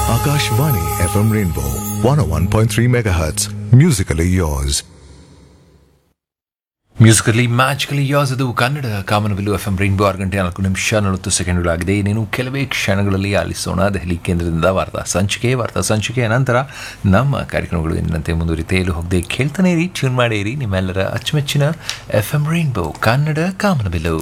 Akashvani FM Rainbow 101.3 MHz. Musically yours. Musically magically as ಅದು ಕನ್ನಡ ಕಾಮನಬಿಲ್ಲು F M rainbow 6:40 ಇನ್ನೇನು ಕೆಲವೇ ಕ್ಷಣಗಳಲ್ಲಿ ಆಲಿಸೋಣ ದೆಹಲಿ ಕೇಂದ್ರದಿಂದ ವಾರ್ತಾ ಸಂಚಿಕೆಯ ನಂತರ ನಮ್ಮ ಕಾರ್ಯಕ್ರಮಗಳು ಎಂದಿನಂತೆ ಮುಂದುವರಿತೇಲು ಹೋಗದೆ ಕೇಳ್ತಾನೆ ಇರಿ, ಟ್ಯೂನ್ ಮಾಡಿರಿ ನಿಮ್ಮೆಲ್ಲರ ಅಚ್ಚುಮೆಚ್ಚಿನ ಎಫ್ ಎಂ ರೈನ್ಬೋ ಕನ್ನಡ ಕಾಮನಬಿಲ್ಲು.